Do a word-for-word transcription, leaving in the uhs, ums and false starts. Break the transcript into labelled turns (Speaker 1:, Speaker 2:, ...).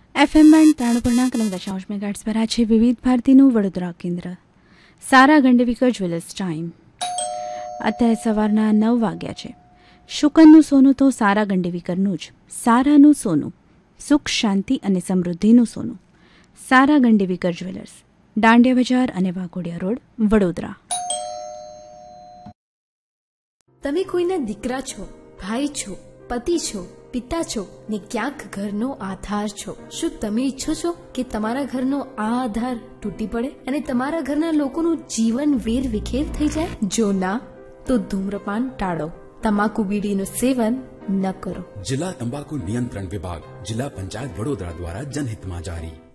Speaker 1: FM band ત્રાણું પૂર્ણાંક નવ દશાંશ મેગાહર્ટ્ઝ પર આ છે વિવિધ ભારતીનું વડોદરા કેન્દ્ર. સારા ગંડવીકર જ્વેલર્સ ટાઈમ અત્યારે સવારના નવ વાગ્યા છે. શુકનનું સોનું તો સારા ગંડવીકરનું જ. સારાનું સોનું, સુખ શાંતિ અને સમૃદ્ધિનું સોનું. સારા ગંડવીકર જ્વેલર્સ, દાંડિયા બજાર અને વાઘોડિયા રોડ, વડોદરા.
Speaker 2: તમે કોઈના દીકરા છો, ભાઈ છો, પતિ છો, પિતા છો ને ક્યાંક ઘરનો આધાર છો. શું તમે ઈચ્છો છો કે તમારા ઘરનો આ આધાર તૂટી પડે અને તમારા ઘરના લોકોનું જીવન વેર વિખેર થઈ જાય? જો ના, તો ધૂમ્રપાન ટાળો, તમાકુ બીડીનું સેવન ન કરો.
Speaker 3: जिला तंबाकू नियंत्रण विभाग, जिला पंचायत वडोदरा द्वारा जनहित में जारी.